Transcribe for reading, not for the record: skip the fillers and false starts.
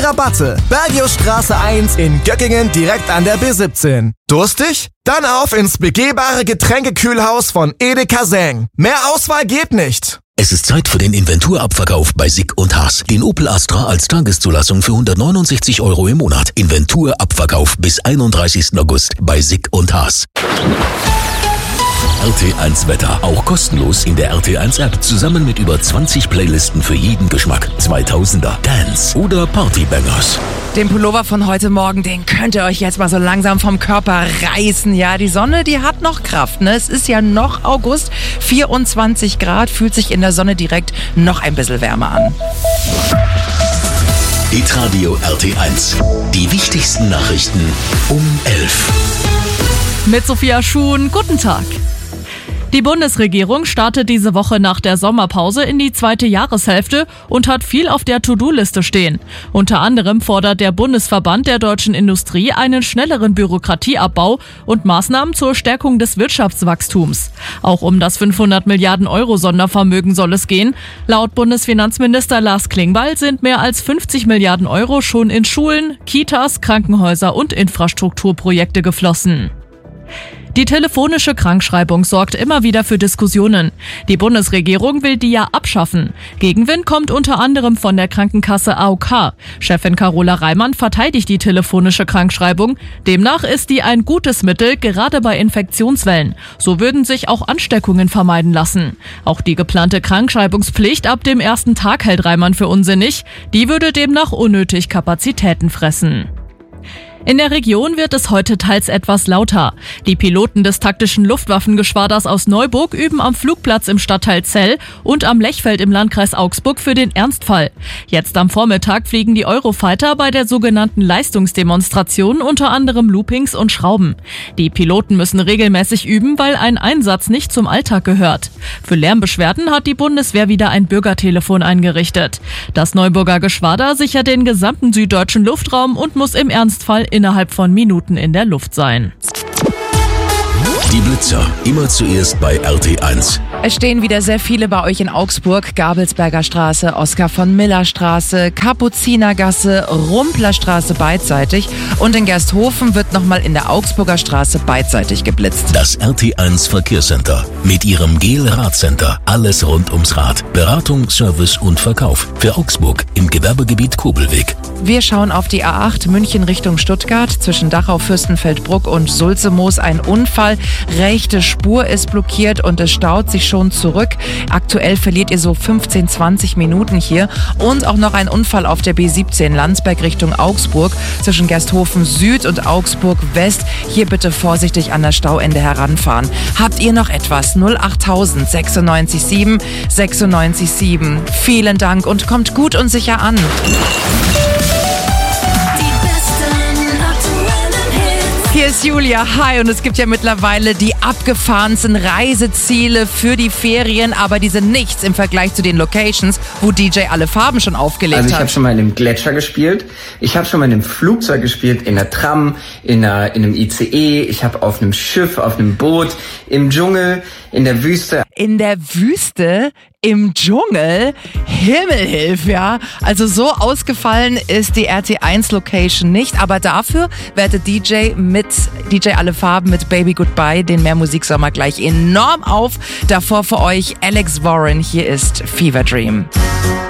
Tolle Rabatte. Bergiusstraße 1 in Göckingen direkt an der B17. Durstig? Dann auf ins begehbare Getränkekühlhaus von Edeka Seng. Mehr Auswahl geht nicht. Es ist Zeit für den Inventurabverkauf bei Sick & Haas. Den Opel Astra als Tageszulassung für 169 € im Monat. Inventurabverkauf bis 31. August bei Sick & Haas. RT1 Wetter. Auch kostenlos in der RT1-App. Zusammen mit über 20 Playlisten für jeden Geschmack. 2000er, Dance oder Partybangers. Den Pullover von heute Morgen, den könnt ihr euch jetzt mal so langsam vom Körper reißen. Ja, die Sonne, die hat noch Kraft, ne? Es ist ja noch August, 24 Grad, fühlt sich in der Sonne direkt noch ein bisschen wärmer an. Hitradio RT1. Die wichtigsten Nachrichten um 11. Mit Sophia Schuhn, guten Tag. Die Bundesregierung startet diese Woche nach der Sommerpause in die zweite Jahreshälfte und hat viel auf der To-Do-Liste stehen. Unter anderem fordert der Bundesverband der deutschen Industrie einen schnelleren Bürokratieabbau und Maßnahmen zur Stärkung des Wirtschaftswachstums. Auch um das 500 Milliarden Euro Sondervermögen soll es gehen. Laut Bundesfinanzminister Lars Klingbeil sind mehr als 50 Milliarden Euro schon in Schulen, Kitas, Krankenhäuser und Infrastrukturprojekte geflossen. Die telefonische Krankschreibung sorgt immer wieder für Diskussionen. Die Bundesregierung will die ja abschaffen. Gegenwind kommt unter anderem von der Krankenkasse AOK. Chefin Carola Reimann verteidigt die telefonische Krankschreibung. Demnach ist die ein gutes Mittel, gerade bei Infektionswellen. So würden sich auch Ansteckungen vermeiden lassen. Auch die geplante Krankschreibungspflicht ab dem ersten Tag hält Reimann für unsinnig. Die würde demnach unnötig Kapazitäten fressen. In der Region wird es heute teils etwas lauter. Die Piloten des taktischen Luftwaffengeschwaders aus Neuburg üben am Flugplatz im Stadtteil Zell und am Lechfeld im Landkreis Augsburg für den Ernstfall. Jetzt am Vormittag fliegen die Eurofighter bei der sogenannten Leistungsdemonstration unter anderem Loopings und Schrauben. Die Piloten müssen regelmäßig üben, weil ein Einsatz nicht zum Alltag gehört. Für Lärmbeschwerden hat die Bundeswehr wieder ein Bürgertelefon eingerichtet. Das Neuburger Geschwader sichert den gesamten süddeutschen Luftraum und muss im Ernstfall innerhalb von Minuten in der Luft sein. Die Blitzer, immer zuerst bei RT1. Es stehen wieder sehr viele bei euch in Augsburg. Gabelsberger Straße, Oskar von Miller Straße, Kapuzinergasse, Rumpler Straße beidseitig. Und in Gersthofen wird nochmal in der Augsburger Straße beidseitig geblitzt. Das RT1 Verkehrscenter mit ihrem GEL-Radcenter. Alles rund ums Rad. Beratung, Service und Verkauf. Für Augsburg im Gewerbegebiet Kobelweg. Wir schauen auf die A8 München Richtung Stuttgart. Zwischen Dachau, Fürstenfeldbruck und Sulzemoos ein Unfall. Rechte Spur ist blockiert und es staut sich schon zurück. Aktuell verliert ihr so 15-20 Minuten hier. Und auch noch ein Unfall auf der B17 Landsberg Richtung Augsburg zwischen Gersthofen Süd und Augsburg West. Hier bitte vorsichtig an das Stauende heranfahren. Habt ihr noch etwas? 08000 96 7 96 7. Vielen Dank und kommt gut und sicher an. Hier ist Julia, hi, und es gibt ja mittlerweile die abgefahrensten Reiseziele für die Ferien, aber die sind nichts im Vergleich zu den Locations, wo DJ Alle Farben schon aufgelegt hat. Also ich habe schon mal in einem Gletscher gespielt, ich habe schon mal in einem Flugzeug gespielt, in einer Tram, in einem ICE, ich habe auf einem Schiff, auf einem Boot, im Dschungel, in der Wüste. In der Wüste? Im Dschungel? Himmelhilf, ja. Also so ausgefallen ist die RT1-Location nicht, aber dafür wertet DJ Alle Farben mit Baby Goodbye den Mehrmusiksommer gleich enorm auf. Davor für euch Alex Warren, hier ist Fever Dream.